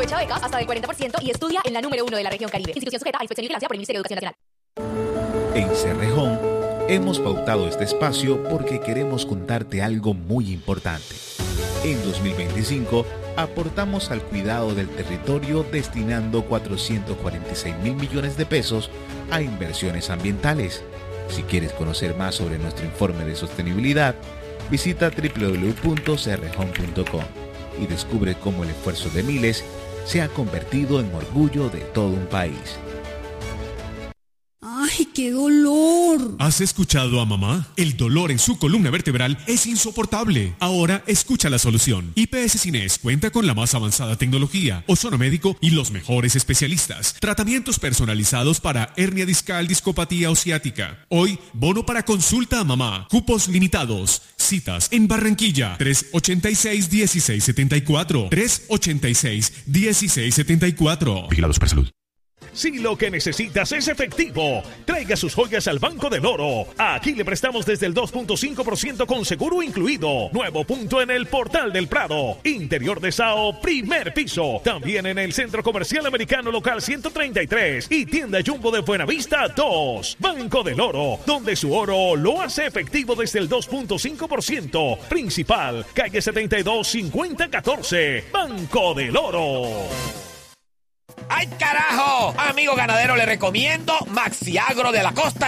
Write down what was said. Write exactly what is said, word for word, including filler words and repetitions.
Aprovecha becas hasta del cuarenta por ciento y estudia en la número uno de la región Caribe. Institución sujeta a inspección y vigilancia por el Ministerio de Educación Nacional. En Cerrejón hemos pautado este espacio porque queremos contarte algo muy importante. En dos mil veinticinco aportamos al cuidado del territorio destinando cuatrocientos cuarenta y seis mil millones de pesos a inversiones ambientales. Si quieres conocer más sobre nuestro informe de sostenibilidad, visita doble u doble u doble u punto cerrejón punto com y descubre cómo el esfuerzo de miles se ha convertido en orgullo de todo un país. ¡Ay, qué dolor! ¿Has escuchado a mamá? El dolor en su columna vertebral es insoportable. Ahora escucha la solución. I P S Cines cuenta con la más avanzada tecnología, ozono médico y los mejores especialistas. Tratamientos personalizados para hernia discal, discopatía o ciática. Hoy, bono para consulta a mamá. Cupos limitados. Citas en Barranquilla. tres ochenta y seis, dieciséis setenta y cuatro. tres ochenta y seis, dieciséis setenta y cuatro. Vigilados por salud. Si lo que necesitas es efectivo, traiga sus joyas al Banco del Oro. Aquí le prestamos desde el dos punto cinco por ciento con seguro incluido. Nuevo punto en el Portal del Prado. Interior de Sao, primer piso. También en el Centro Comercial Americano Local ciento treinta y tres y Tienda Jumbo de Buenavista dos. Banco del Oro, donde su oro lo hace efectivo desde el dos punto cinco por ciento. Principal, calle setenta y dos, cincuenta catorce. Banco del Oro. ¡Ay, carajo! Amigo ganadero, le recomiendo Maxiagro de la Costa